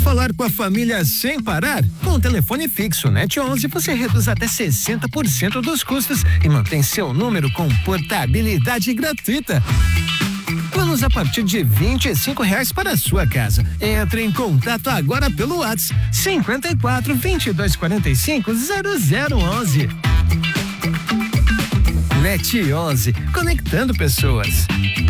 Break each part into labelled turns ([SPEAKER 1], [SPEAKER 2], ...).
[SPEAKER 1] falar com a família sem parar? Com o telefone fixo NET 11, você reduz até 60% dos custos e mantém seu número com portabilidade gratuita. Planos a partir de R$ 25 para a sua casa. Entre em contato agora pelo WhatsApp 54 22 45 0011. NET 11, conectando pessoas.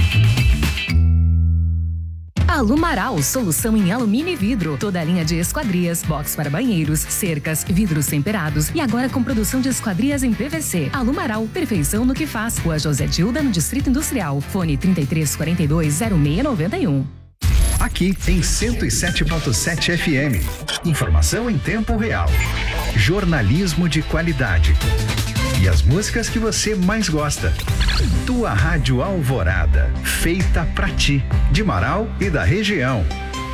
[SPEAKER 2] Alumaral, solução em alumínio e vidro. Toda a linha de esquadrias, box para banheiros, cercas, vidros temperados e agora com produção de esquadrias em PVC. Alumaral, perfeição no que faz. Rua José Dilda, no Distrito Industrial. Fone 3342-0691.
[SPEAKER 3] Aqui em 107.7 FM. Informação em tempo real. Jornalismo de qualidade. E as músicas que você mais gosta. Tua Rádio Alvorada, feita pra ti, de Marau e da região.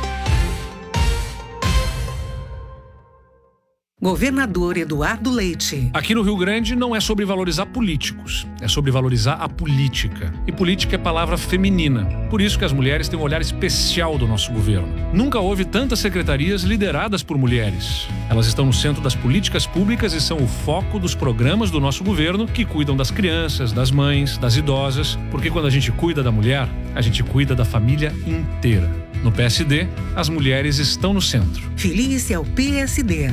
[SPEAKER 4] Governador Eduardo Leite.
[SPEAKER 5] Aqui no Rio Grande não é sobre valorizar políticos, é sobre valorizar a política. E política é palavra feminina. Por isso que as mulheres têm um olhar especial do nosso governo. Nunca houve tantas secretarias lideradas por mulheres. Elas estão no centro das políticas públicas e são o foco dos programas do nosso governo que cuidam das crianças, das mães, das idosas. Porque quando a gente cuida da mulher, a gente cuida da família inteira. No PSD, as mulheres estão no centro.
[SPEAKER 4] Felice ao PSD.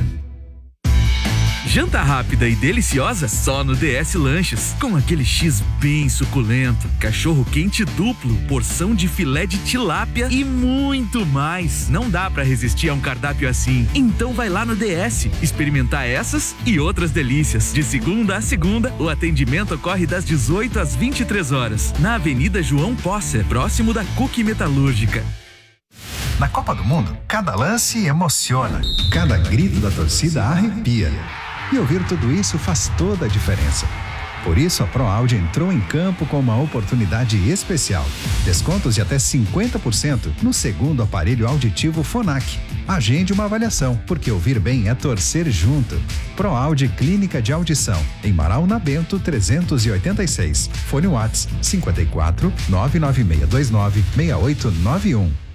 [SPEAKER 6] Janta rápida e deliciosa só no DS Lanches. Com aquele X bem suculento, cachorro quente duplo, porção de filé de tilápia e muito mais. Não dá pra resistir a um cardápio assim. Então vai lá no DS experimentar essas e outras delícias. De segunda a segunda, o atendimento ocorre das 18 às 23 horas. Na Avenida João Posser, próximo da Cuque Metalúrgica.
[SPEAKER 3] Na Copa do Mundo, cada lance emociona. Cada grito da torcida arrepia. E ouvir tudo isso faz toda a diferença. Por isso, a ProAudio entrou em campo com uma oportunidade especial. Descontos de até 50% no segundo aparelho auditivo Phonak. Agende uma avaliação, porque ouvir bem é torcer junto. ProAudio Clínica de Audição, em Marau na Bento 386. Fone WhatsApp 54 99629 6891.